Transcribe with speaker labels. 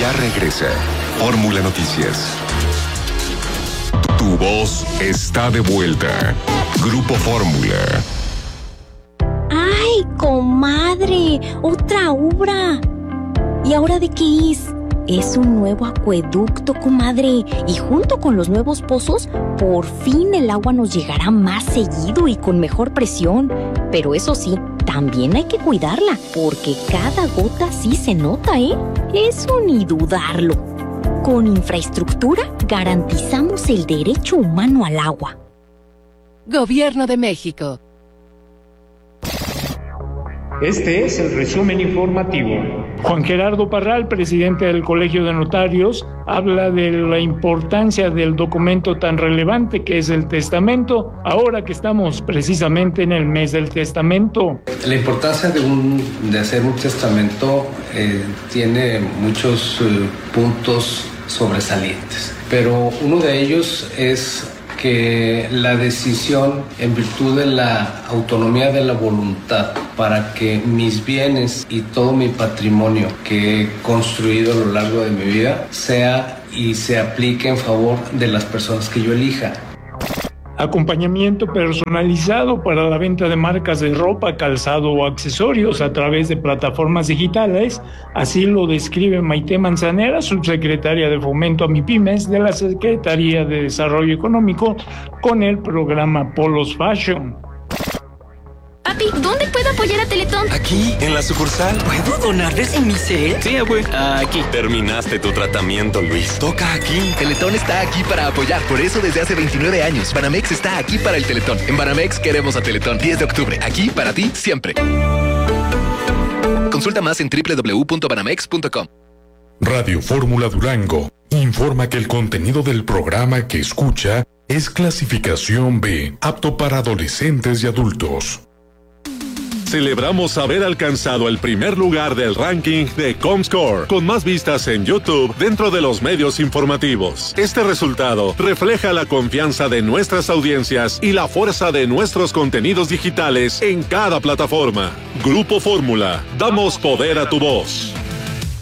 Speaker 1: Ya regresa Fórmula Noticias. Tu voz está de vuelta. Grupo Fórmula.
Speaker 2: ¡Ay, comadre! ¡Otra obra! ¿Y ahora de qué es? Es un nuevo acueducto, comadre. Y junto con los nuevos pozos, por fin el agua nos llegará más seguido y con mejor presión. Pero eso sí, también hay que cuidarla, porque cada gota sí se nota, ¿eh? Eso ni dudarlo. Con infraestructura garantizamos el derecho humano al agua.
Speaker 3: Gobierno de México.
Speaker 4: Este es el resumen informativo.
Speaker 5: Juan Gerardo Parral, presidente del Colegio de Notarios, habla de la importancia del documento tan relevante que es el testamento, ahora que estamos precisamente en el mes del testamento.
Speaker 6: La importancia de hacer un testamento tiene muchos puntos sobresalientes, pero uno de ellos es que la decisión, en virtud de la autonomía de la voluntad, para que mis bienes y todo mi patrimonio que he construido a lo largo de mi vida sea y se aplique en favor de las personas que yo elija.
Speaker 5: Acompañamiento personalizado para la venta de marcas de ropa, calzado o accesorios a través de plataformas digitales. Así lo describe Maite Manzanera, subsecretaria de Fomento a MIPYMES de la Secretaría de Desarrollo Económico, con el programa Polos Fashion.
Speaker 7: Papi, ¿dónde puedo apoyar a Teletón?
Speaker 8: Aquí, en la sucursal.
Speaker 9: ¿Puedo donar desde mi cel?
Speaker 8: Sí, abue. Aquí. Terminaste tu tratamiento, Luis. Toca aquí.
Speaker 10: Teletón está aquí para apoyar. Por eso desde hace 29 años, Banamex está aquí para el Teletón. En Banamex queremos a Teletón. 10 de octubre. Aquí para ti, siempre. Consulta más en www.banamex.com.
Speaker 1: Radio Fórmula Durango informa que el contenido del programa que escucha es clasificación B, apto para adolescentes y adultos.
Speaker 11: Celebramos haber alcanzado el primer lugar del ranking de Comscore, con más vistas en YouTube dentro de los medios informativos. Este resultado refleja la confianza de nuestras audiencias y la fuerza de nuestros contenidos digitales en cada plataforma. Grupo Fórmula, damos poder a tu voz.